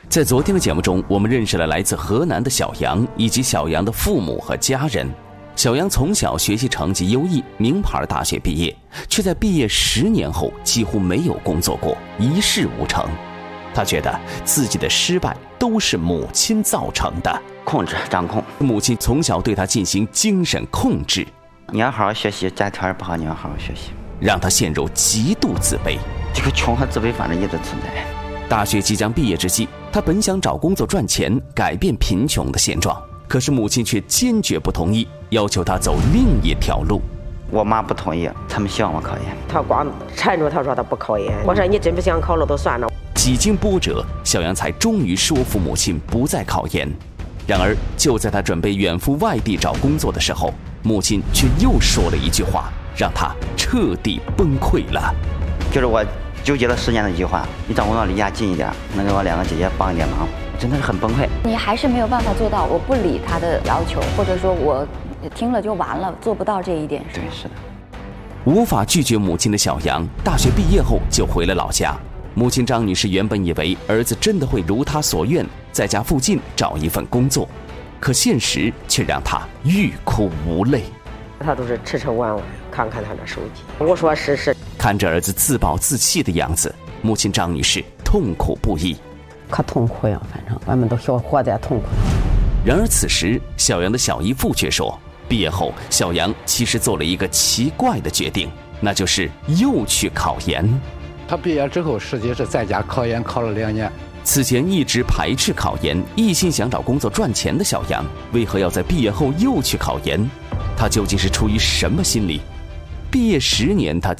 在昨天的节目中，我们认识了来自河南的小杨以及小杨的父母和家人。小杨从小学习成绩优异，名牌大学毕业，却在毕业10年后几乎没有工作过，一事无成。他觉得自己的失败都是母亲造成的， 掌控。 母亲从小对他进行精神控制， 你要好好学习，家条件不好，你要好好学习， 让他陷入极度自卑。 这个穷和自卑反正一直存在。 大学即将毕业之际，他本想找工作赚钱，改变贫穷的现状，可是母亲却坚决不同意，要求他走另一条路。 我妈不同意，他们希望我考研。 他光缠着他说他不考研，我说你真不想考了都算了。 几经波折，小杨才终于说服母亲不再考研。然而，就在他准备远赴外地找工作的时候，母亲却又说了一句话，让他彻底崩溃了。 就是我纠结了10年的一句话：你找工作离家近一点，能给我2个姐姐帮一点忙。真的是很崩溃。 你还是没有办法做到，我不理他的要求，或者说我听了就完了，做不到这一点。 对，是的。 无法拒绝母亲的小杨，大学毕业后就回了老家。母亲张女士原本以为儿子真的会如她所愿，在家附近找一份工作，可现实却让她欲哭无泪。 他都是迟迟晚晚看看他的手机。我说是。 看着儿子自暴自弃的样子，母亲张女士痛苦不已。 可痛苦呀，反正我们都活在痛苦。 然而此时，小杨的小姨父却说，毕业后小杨其实做了一个奇怪的决定，那就是又去考研。 他毕业之后实际是在家考研，考了2年。 此前一直排斥考研，一心想找工作赚钱的小杨，为何要在毕业后又去考研？他究竟是出于什么心理？毕业10年，他